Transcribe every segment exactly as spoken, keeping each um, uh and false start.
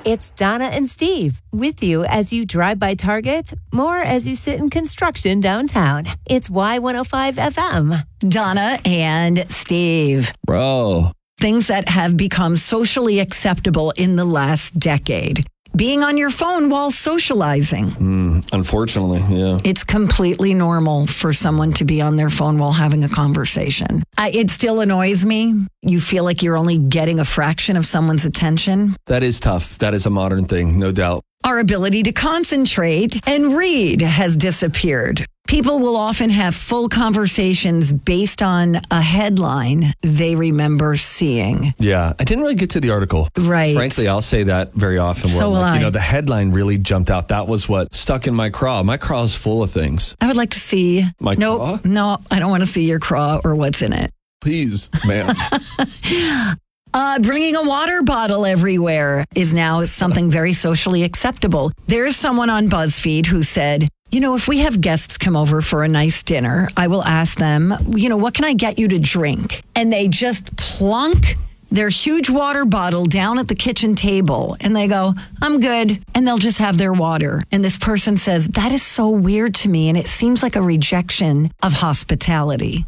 It's Donna and Steve with you as you drive by Target, more as you sit in construction downtown. It's Y one oh five F M. Donna and Steve. Bro. Things that have become socially acceptable in the last decade. Being on your phone while socializing. Mm, unfortunately, yeah. It's completely normal for someone to be on their phone while having a conversation. I, it still annoys me. You feel like you're only getting a fraction of someone's attention. That is tough. That is a modern thing, no doubt. Our ability to concentrate and read has disappeared. People will often have full conversations based on a headline they remember seeing. Yeah, I didn't really get to the article. Right. Frankly, I'll say that very often. Where So I'm will like, I. You know, the headline really jumped out. That was what stuck in my craw. My craw is full of things. I would like to see. My no, craw? No, I don't want to see your craw or what's in it. Please, ma'am. Uh, bringing a water bottle everywhere is now something very socially acceptable. There's someone on BuzzFeed who said, you know, if we have guests come over for a nice dinner, I will ask them, you know, what can I get you to drink? And they just plunk their huge water bottle down at the kitchen table and they go, I'm good. And they'll just have their water. And this person says, that is so weird to me. And it seems like a rejection of hospitality.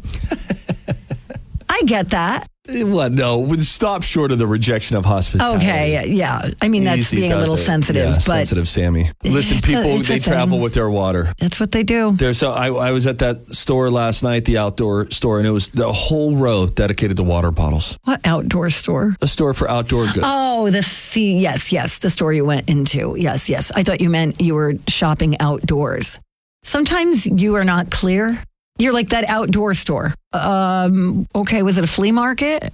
I get that. What? No, stop short of the rejection of hospitality. Okay, yeah. I mean, that's Easy being a does little it. sensitive, Yeah, but sensitive, Sammy. Listen, It's a- people, it's a they travel thing. with their water. That's what they do. There's so I, I was at that store last night, the outdoor store, and it was the whole row dedicated to water bottles. What outdoor store? A store for outdoor goods. Oh, the see, yes, yes, the store you went into. Yes, yes. I thought you meant you were shopping outdoors. Sometimes you are not clear. You're like that outdoor store. Um, okay, was it a flea market?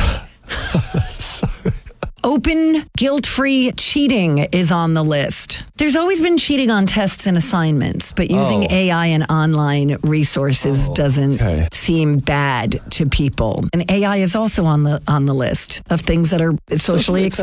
Open, guilt-free cheating is on the list. There's always been cheating on tests and assignments, but using Oh. A I and online resources Oh, doesn't okay. seem bad to people. And A I is also on the on the list of things that are socially, Socially acceptable.